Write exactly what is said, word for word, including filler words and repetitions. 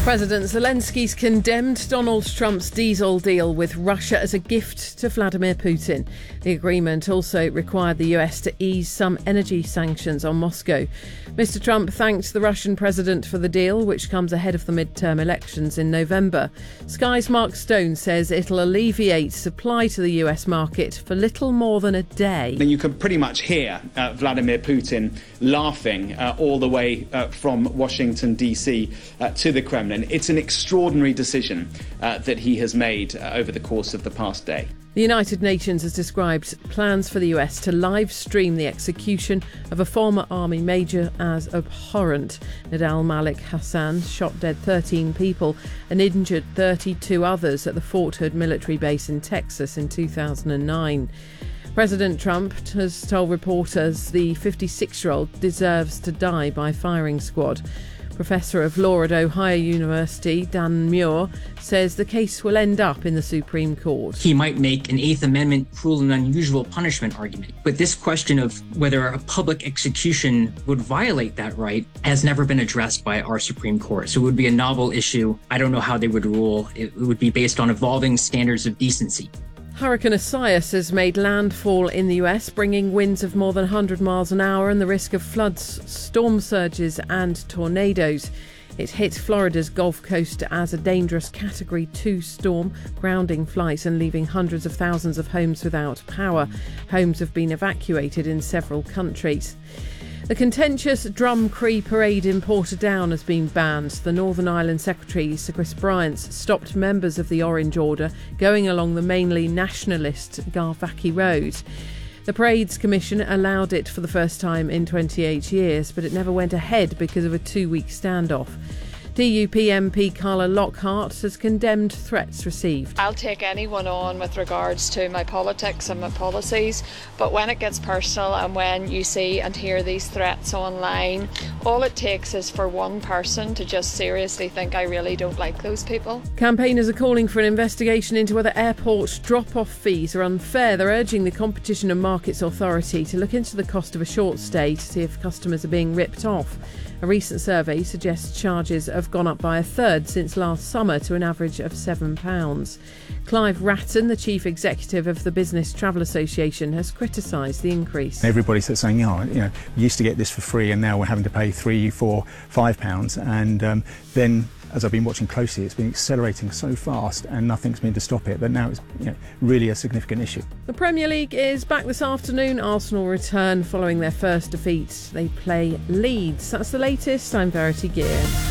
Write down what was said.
President Zelensky's condemned Donald Trump's diesel deal with Russia as a gift to Vladimir Putin. The agreement also required the U S to ease some energy sanctions on Moscow. Mister Trump thanked the Russian president for the deal, which comes ahead of the midterm elections in November. Sky's Mark Stone says it'll alleviate supply to the U S market for little more than a day. You can pretty much hear uh, Vladimir Putin laughing uh, all the way uh, from Washington, D C uh, to the Kremlin. It's an extraordinary decision uh, that he has made uh, over the course of the past day. The United Nations has described plans for the U S to live stream the execution of a former army major as abhorrent. Nadal Malik Hassan shot dead thirteen people and injured thirty-two others at the Fort Hood military base in Texas in two thousand nine. President Trump has told reporters the fifty-six-year-old deserves to die by firing squad. Professor of Law at Ohio University, Dan Muir, says the case will end up in the Supreme Court. He might make an Eighth Amendment cruel and unusual punishment argument. But this question of whether a public execution would violate that right has never been addressed by our Supreme Court. So it would be a novel issue. I don't know how they would rule. It would be based on evolving standards of decency. Hurricane Isaias has made landfall in the U S, bringing winds of more than one hundred miles an hour and the risk of floods, storm surges and tornadoes. It hit Florida's Gulf Coast as a dangerous Category two storm, grounding flights and leaving hundreds of thousands of homes without power. Homes have been evacuated in several countries. The contentious Drumcree parade in Portadown has been banned. The Northern Ireland Secretary, Sir Chris Bryant, stopped members of the Orange Order going along the mainly nationalist Garvackie Road. The Parades Commission allowed it for the first time in twenty-eight years, but it never went ahead because of a two-week standoff. D U P M P Carla Lockhart has condemned threats received. I'll take anyone on with regards to my politics and my policies, but when it gets personal and when you see and hear these threats online, all it takes is for one person to just seriously think I really don't like those people. Campaigners are calling for an investigation into whether airport drop-off fees are unfair. They're urging the Competition and Markets Authority to look into the cost of a short stay to see if customers are being ripped off. A recent survey suggests charges have gone up by a third since last summer to an average of seven pounds. Clive Ratton, the chief executive of the Business Travel Association, has criticised the increase. Everybody's saying, oh, you know, we used to get this for free and now we're having to pay three, four, five pounds. And um, then, as I've been watching closely, it's been accelerating so fast and nothing's been to stop it. But now it's you know, really a significant issue. The Premier League is back this afternoon. Arsenal return following their first defeat. They play Leeds. That's the latest. I'm Verity Gear.